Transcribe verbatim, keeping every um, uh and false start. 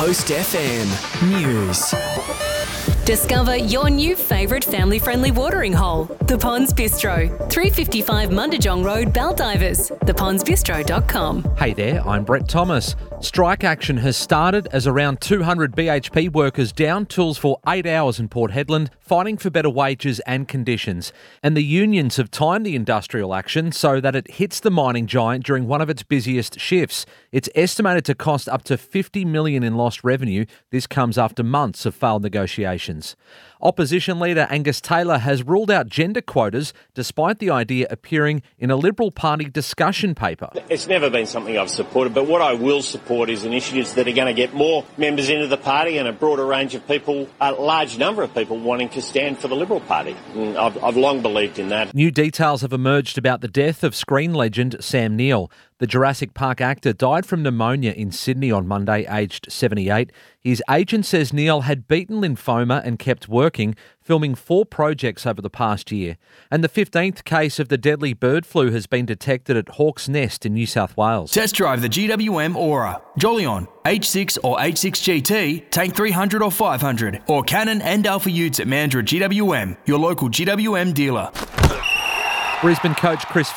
Coast F M News. Discover your new favourite family-friendly watering hole, The Ponds Bistro, three fifty-five Mundijong Road, Baldivis, the ponds bistro dot com. Hey there, I'm Brett Thomas. Strike action has started as around two hundred B H P workers down tools for eight hours in Port Hedland, fighting for better wages and conditions. And the unions have timed the industrial action so that it hits the mining giant during one of its busiest shifts. It's estimated to cost up to fifty million dollars in lost revenue. This comes after months of failed negotiations. Opposition leader Angus Taylor has ruled out gender quotas despite the idea appearing in a Liberal Party discussion paper. It's never been something I've supported, but what I will support is initiatives that are going to get more members into the party and a broader range of people, a large number of people wanting to stand for the Liberal Party. And I've, I've long believed in that. New details have emerged about the death of screen legend Sam Neill. The Jurassic Park actor died from pneumonia in Sydney on Monday, aged seventy-eight. His agent says Neill had beaten lymphoma and kept working, filming four projects over the past year. And the fifteenth case of the deadly bird flu has been detected at Hawke's Nest in New South Wales. Test drive the G W M Aura, Jolyon, H six or H six G T, Tank three hundred or five hundred, or Canon and Alpha Utes at Mandurah G W M, your local G W M dealer. Brisbane coach Chris